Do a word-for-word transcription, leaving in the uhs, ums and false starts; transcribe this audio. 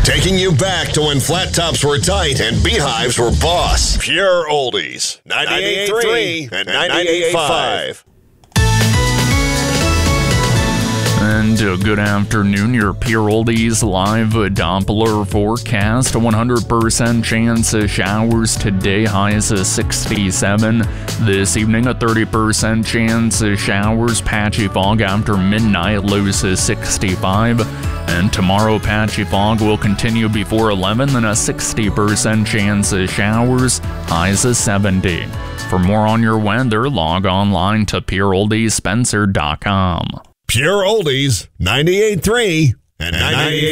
Taking you back to when flat tops were tight and beehives were boss. Pure Oldies. ninety-eight point three and ninety-eight point five. And uh, good afternoon, your Pure Oldies live Doppler forecast. A one hundred percent chance of showers today, highs of sixty-seven. This evening, a thirty percent chance of showers, patchy fog after midnight, lows of sixty-five. And tomorrow, patchy fog will continue before eleven, then a sixty percent chance of showers, highs of seventy. For more on your weather, log online to pure oldies spencer dot com. Pure Oldies, ninety-eight point three and ninety-eight point five.